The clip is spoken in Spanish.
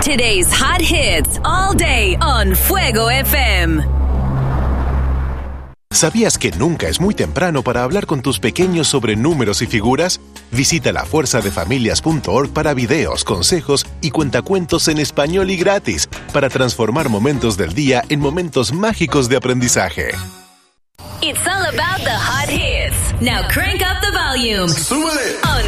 Today's hot hits all day on Fuego FM. ¿Sabías que nunca es muy temprano para hablar con tus pequeños sobre números y figuras? Visita lafuerzadefamilias.org para videos, consejos y cuentacuentos en español y gratis para transformar momentos del día en momentos mágicos de aprendizaje. It's all about the hot hits. Now crank up the volume. ¡Súbele! On